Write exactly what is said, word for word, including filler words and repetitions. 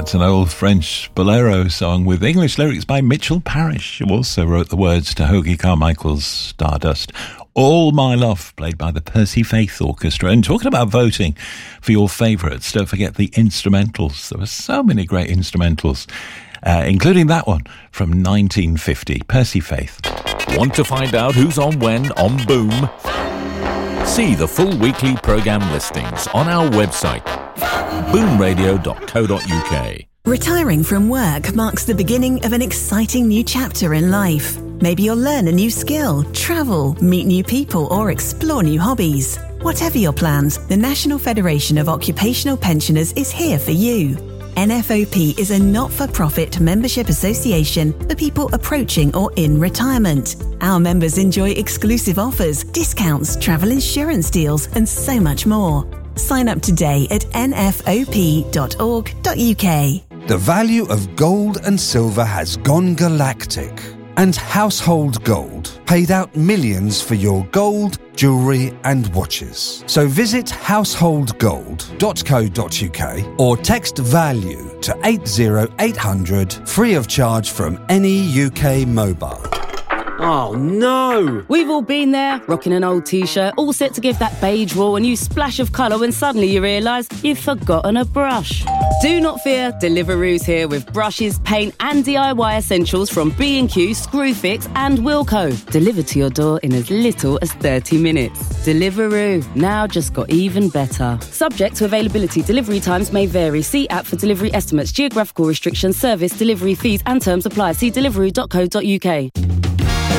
That's an old French bolero song with English lyrics by Mitchell Parish, who also wrote the words to Hoagy Carmichael's Stardust. All My Love, played by the Percy Faith Orchestra. And talking about voting for your favourites, don't forget the instrumentals. There were so many great instrumentals, uh, including that one from nineteen fifty, Percy Faith. Want to find out who's on when on Boom? See the full weekly programme listings on our website, boom radio dot co dot uk. Retiring from work marks the beginning of an exciting new chapter in life. Maybe you'll learn a new skill, travel, meet new people, or explore new hobbies. Whatever your plans, the National Federation of Occupational Pensioners is here for you. N F O P is a not-for-profit membership association for people approaching or in retirement. Our members enjoy exclusive offers, discounts, travel insurance deals, and so much more. Sign up today at n f o p dot org dot u k. The value of gold and silver has gone galactic, and Household Gold paid out millions for your gold, jewellery and watches. So visit household gold dot co dot u k or text VALUE to eight zero eight hundred, free of charge from any U K mobile. Oh no! We've all been there, rocking an old t-shirt, all set to give that beige wall a new splash of colour when suddenly you realise you've forgotten a brush. Do not fear, Deliveroo's here with brushes, paint and D I Y essentials from B and Q, Screwfix and Wilko. Delivered to your door in as little as thirty minutes. Deliveroo, now just got even better. Subject to availability, delivery times may vary. See app for delivery estimates, geographical restrictions, service, delivery fees and terms apply. See deliveroo dot co dot u k.